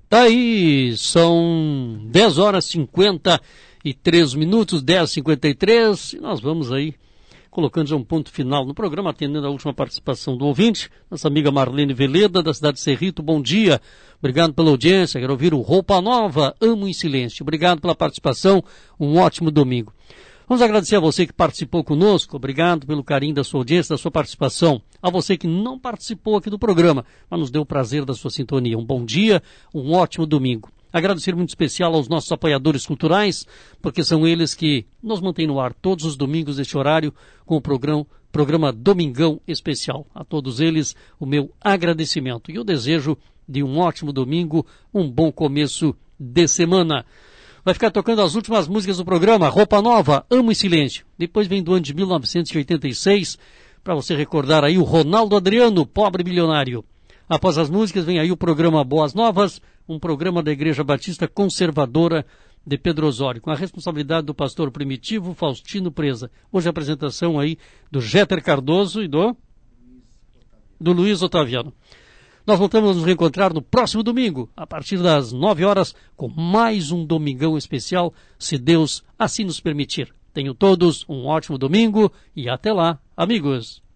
Tá aí, são 10 horas 53 minutos, 10h53, e nós vamos aí colocando já um ponto final no programa, atendendo a última participação do ouvinte, nossa amiga Marlene Veleda, da cidade de Cerrito. Bom dia, obrigado pela audiência, quero ouvir o Roupa Nova, Amo em Silêncio. Obrigado pela participação, um ótimo domingo. Vamos agradecer a você que participou conosco, obrigado pelo carinho da sua audiência, da sua participação. A você que não participou aqui do programa, mas nos deu o prazer da sua sintonia. Um bom dia, um ótimo domingo. Agradecer muito especial aos nossos apoiadores culturais, porque são eles que nos mantêm no ar todos os domingos neste horário com o programa Domingão Especial. A todos eles o meu agradecimento e o desejo de um ótimo domingo, um bom começo de semana. Vai ficar tocando as últimas músicas do programa, Roupa Nova, Amo em Silêncio. Depois vem do ano de 1986, para você recordar aí o Ronaldo Adriano, Pobre Milionário. Após as músicas vem aí o programa Boas Novas, um programa da Igreja Batista Conservadora de Pedro Osório, com a responsabilidade do pastor Primitivo Faustino Presa. Hoje a apresentação aí do Jeter Cardoso e do Luiz Otaviano. Nós voltamos a nos reencontrar no próximo domingo, a partir das 9 horas, com mais um Domingão Especial, se Deus assim nos permitir. Tenham todos um ótimo domingo e até lá, amigos.